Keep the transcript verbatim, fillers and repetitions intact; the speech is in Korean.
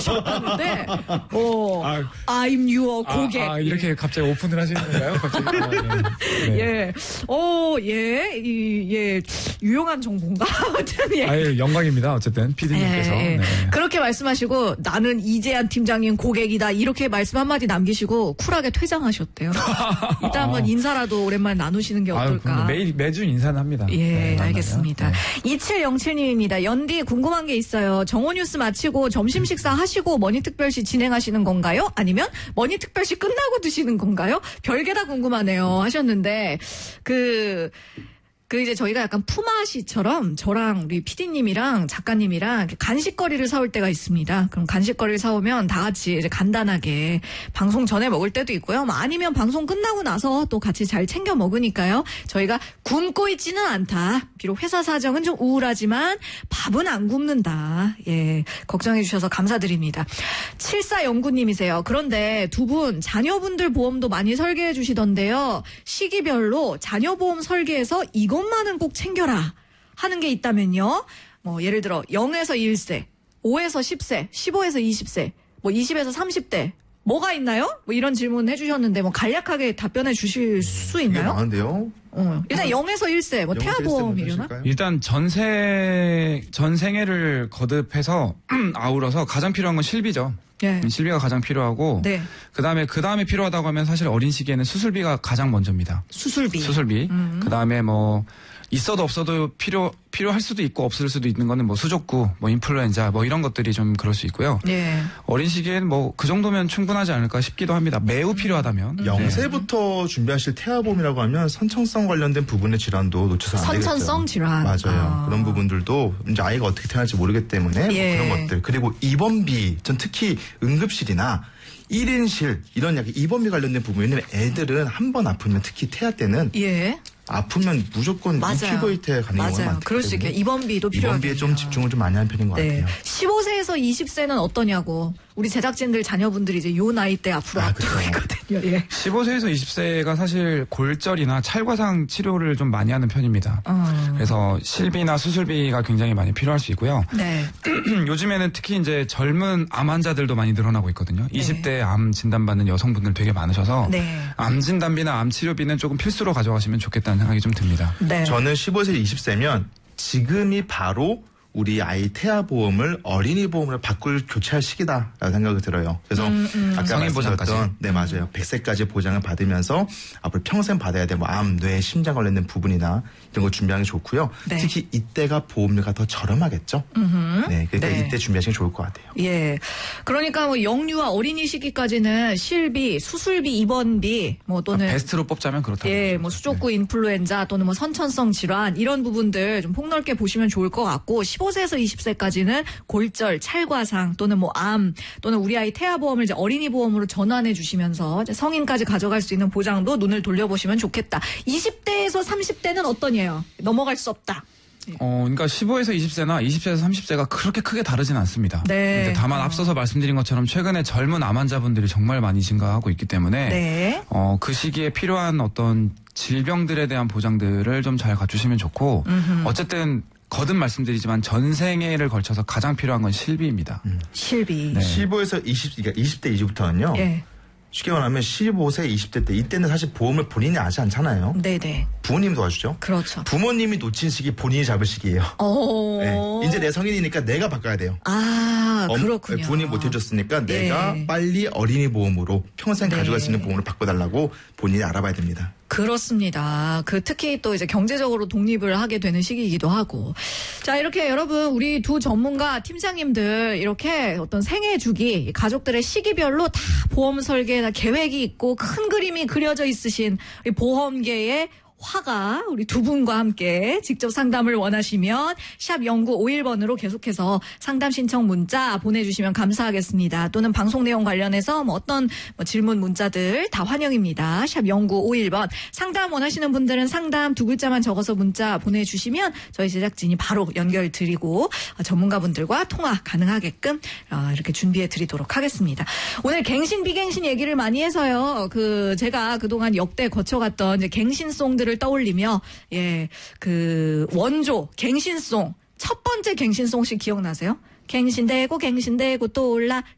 하셨다는데, 어, 아, I'm your 고객. 아, 아, 이렇게 갑자기 오픈을 하시는 건가요? 갑자기. 아, 네. 네. 예, 어, 예, 이, 예, 유용한 정보인가? 아무튼 예. 아유, 영광입니다. 어쨌든 피디님께서. 예, 예. 네. 그렇게 말씀하시고 나는 이재한 팀장님 고객이다 이렇게 말씀 한마디 남기시고 쿨하게 퇴장하셨대요. 이따 한번 인사라도 오랜만에 나누시는 게 어떨까? 아유, 매일 매주 인사는 합니다. 예, 네, 알겠습니다. 네. 이칠영칠님입니다. 연디 궁금한 게 있어요. 정오뉴스 마치고 점심 식사 하시고 머니특별시 진행하시는 건가요? 아니면 머니특별시 끝나고 드시는 건가요? 별게 다 궁금하네요 하셨는데 그... 그 이제 저희가 약간 품앗이처럼 저랑 우리 피디님이랑 작가님이랑 이렇게 간식거리를 사올 때가 있습니다. 그럼 간식거리를 사오면 다 같이 이제 간단하게 방송 전에 먹을 때도 있고요. 뭐 아니면 방송 끝나고 나서 또 같이 잘 챙겨 먹으니까요. 저희가 굶고 있지는 않다. 비록 회사 사정은 좀 우울하지만 밥은 안 굶는다. 예, 걱정해 주셔서 감사드립니다. 칠사영구님이세요. 그런데 두 분 자녀분들 보험도 많이 설계해 주시던데요. 시기별로 자녀보험 설계에서 이거 이것만은 꼭 챙겨라 하는 게 있다면요. 뭐 예를 들어 영에서 일 세, 오에서 십 세, 십오에서 이십 세, 뭐 이십에서 삼십 대 뭐가 있나요? 뭐 이런 질문 해주셨는데 뭐 간략하게 답변해 주실 수 있나요? 되게 많은데요. 어, 일단 영에서 일 세, 뭐 태아보험이려나? 일단 전세 전생애를 거듭해서 아울러서 가장 필요한 건 실비죠. 네. 실비가 가장 필요하고 네. 그다음에 그다음에 필요하다고 하면 사실 어린 시기에는 수술비가 가장 먼저입니다. 수술비. 수술비. 음. 그다음에 뭐 있어도 없어도 필요 필요할 수도 있고 없을 수도 있는 거는 뭐 수족구, 뭐 인플루엔자 뭐 이런 것들이 좀 그럴 수 있고요. 네. 어린 시기엔 뭐 그 정도면 충분하지 않을까 싶기도 합니다. 매우 필요하다면. 영 세부터 네. 준비하실 태아보험이라고 하면 선천성 관련된 부분의 질환도 놓쳐서 안 되겠죠. 선천성 질환. 맞아요. 아. 그런 부분들도 이제 아이가 어떻게 태어날지 모르기 때문에 예. 뭐 그런 것들. 그리고 입원비, 전 특히 응급실이나 일 인실 이런 약간 입원비 관련된 부분. 왜냐면 애들은 한 번 아프면 특히 태아 때는 예. 아프면 무조건 인큐베이터에 가는 경우가 많기 그럴 수 있게 때문에 입원비도 필요하고 입원비에 좀 집중을 좀 많이 하는 편인 것 네. 같아요. 십오 세에서 이십 세는 어떠냐고 우리 제작진들 자녀분들이 이제 요 나이 때 앞으로 아, 앞두고 그렇죠. 있거든요. 예. 십오 세에서 이십 세가 사실 골절이나 찰과상 치료를 좀 많이 하는 편입니다. 어. 그래서 실비나 수술비가 굉장히 많이 필요할 수 있고요. 네. 요즘에는 특히 이제 젊은 암 환자들도 많이 늘어나고 있거든요. 네. 이십 대 암 진단받는 여성분들 되게 많으셔서 네. 암 진단비나 암 치료비는 조금 필수로 가져가시면 좋겠다는 생각이 좀 듭니다. 네. 저는 십오 세 이십 세면 지금이 바로 우리 아이 태아보험을 어린이 보험으로 바꿀 교체할 시기다라고 생각이 들어요. 그래서 음, 음. 아까 성인 보장까지. 말씀드렸던 네 맞아요. 백 세까지 보장을 받으면서 앞으로 평생 받아야 될 뭐 암, 뇌, 심장 관련된 부분이나 이런 거 준비하는 게 좋고요. 네. 특히 이때가 보험료가 더 저렴하겠죠. 음흠. 네, 그러니까 네. 이때 준비하시는 게 좋을 것 같아요. 예. 그러니까 뭐 영유아 어린이 시기까지는 실비, 수술비, 입원비 뭐 또는 베스트로 뽑자면 그렇다고. 예, 뭐 수족구 인플루엔자 또는 뭐 선천성 질환 이런 부분들 좀 폭넓게 보시면 좋을 것 같고 십오 세에서 이십 세까지는 골절, 찰과상 또는 뭐 암 또는 우리 아이 태아보험을 이제 어린이 보험으로 전환해 주시면서 이제 성인까지 가져갈 수 있는 보장도 눈을 돌려보시면 좋겠다. 이십 대에서 삼십 대는 어떠냐요? 넘어갈 수 없다. 어, 그러니까 십오에서 이십 세나 이십 세에서 삼십 세가 그렇게 크게 다르진 않습니다. 네. 이제 다만 앞서서 말씀드린 것처럼 최근에 젊은 암 환자분들이 정말 많이 증가하고 있기 때문에 네. 어, 그 시기에 필요한 어떤 질병들에 대한 보장들을 좀 잘 갖추시면 좋고 음흠. 어쨌든 거듭 말씀드리지만 전생애를 걸쳐서 가장 필요한 건 실비입니다. 음. 실비. 네. 십오에서 이십, 그러니까 이십 대 이후부터는요. 예. 쉽게 말하면 십오 세, 이십 대 때 이때는 사실 보험을 본인이 아지 않잖아요. 네네. 부모님이 도와주죠. 그렇죠. 부모님이 놓친 시기 본인이 잡을 시기예요. 어. 네. 이제 내 성인이니까 내가 바꿔야 돼요. 아, 엄- 그렇군요. 부모님이 못 해줬으니까 예. 내가 빨리 어린이 보험으로 평생 네. 가져갈 수 있는 보험으로 바꿔달라고 본인이 알아봐야 됩니다. 그렇습니다. 그 특히 또 이제 경제적으로 독립을 하게 되는 시기이기도 하고. 자, 이렇게 여러분 우리 두 전문가 팀장님들 이렇게 어떤 생애 주기, 가족들의 시기별로 다 보험 설계나 계획이 있고 큰 그림이 그려져 있으신 우리 보험계의 화가 우리 두 분과 함께 직접 상담을 원하시면 샵 영구오일 번으로 계속해서 상담 신청 문자 보내주시면 감사하겠습니다. 또는 방송 내용 관련해서 뭐 어떤 뭐 질문 문자들 다 환영입니다. 샵 영구오일 번 상담 원하시는 분들은 상담 두 글자만 적어서 문자 보내주시면 저희 제작진이 바로 연결 드리고 전문가분들과 통화 가능하게끔 이렇게 준비해 드리도록 하겠습니다. 오늘 갱신 비갱신 얘기를 많이 해서요. 그 제가 그동안 역대 거쳐갔던 이제 갱신송들 떠올리며 예, 그 원조 갱신송 첫 번째 갱신송 혹시 기억나세요? 갱신되고 갱신되고 또 올라